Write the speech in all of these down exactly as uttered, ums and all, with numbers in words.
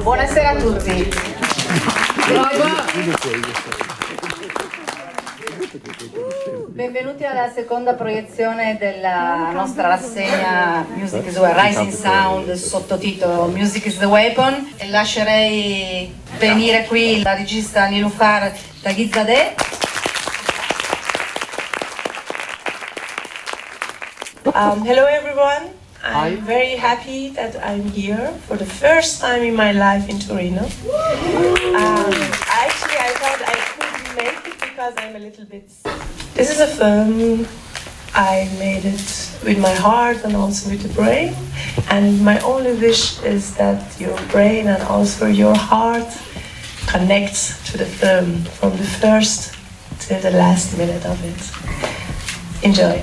Buonasera a tutti. Benvenuti alla seconda proiezione della nostra rassegna Music is a Rising Sound, sottotitolo Music is the Weapon, e lascerei venire qui la regista Nilufar Taghizadeh. Um, hello everyone, I'm very happy that I'm here for the first time in my life in Torino. Um, actually I thought I couldn't make it because I'm a little bit... This is a film, I made it with my heart and also with the brain, and my only wish is that your brain and also your heart connects to the film from the first till the last minute of it. Enjoy.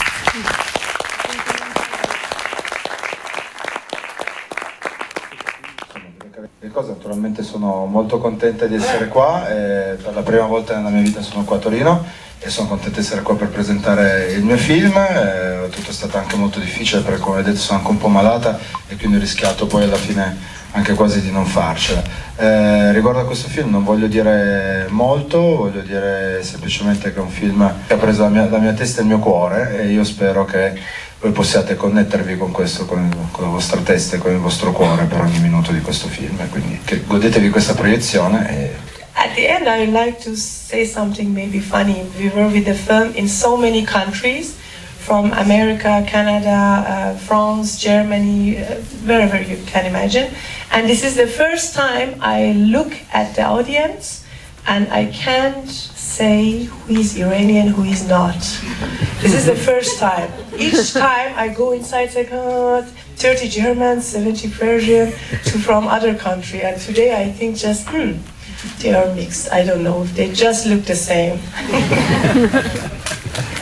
Le cose, naturalmente sono molto contenta di essere qua, e per la prima volta nella mia vita sono qua a Torino e sono contenta di essere qua per presentare il mio film. Eh, tutto è stato anche molto difficile perché, come vedete, sono anche un po' malata e quindi ho rischiato poi alla fine anche quasi di non farcela. Eh, riguardo a questo film non voglio dire molto, voglio dire semplicemente che è un film che ha preso la mia, la mia testa e il mio cuore, e io spero che voi possiate connettervi con questo, con, con la vostra testa e con il vostro cuore per ogni minuto di questo film, quindi che godetevi questa proiezione. E... At the end, I would like to say something maybe funny. We were with the film in so many countries, from America, Canada, uh, France, Germany, uh, wherever you can imagine. And this is the first time I look at the audience and I can't say who is Iranian, who is not. This is the first time. Each time I go inside, like, oh, thirty Germans, seventy Persian, two from other country. And today I think just, hmm, they are mixed. I don't know, they just look the same.